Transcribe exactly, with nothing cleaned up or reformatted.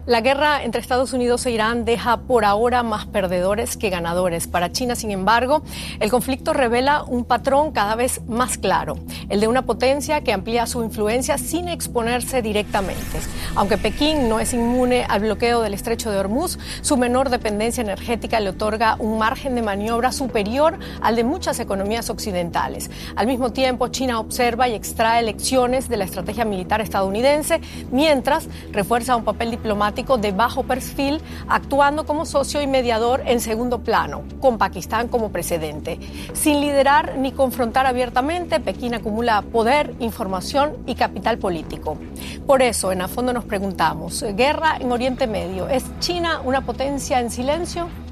La guerra entre Estados Unidos e Irán deja por ahora más perdedores que ganadores. Para China, sin embargo, el conflicto revela un patrón cada vez más claro, el de una potencia que amplía su influencia sin exponerse directamente. Aunque Pekín no es inmune al bloqueo del Estrecho de Hormuz, su menor dependencia energética le otorga un margen de maniobra superior al de muchas economías occidentales. Al mismo tiempo, China observa y extrae lecciones de la estrategia militar estadounidense, mientras refuerza un papel diplomático de bajo perfil, actuando como socio y mediador en segundo plano, con Pakistán como precedente. Sin liderar ni confrontar abiertamente, Pekín acumula poder, información y capital político. Por eso, en A Fondo nos preguntamos, ¿guerra en Oriente Medio? ¿Es China una potencia en silencio?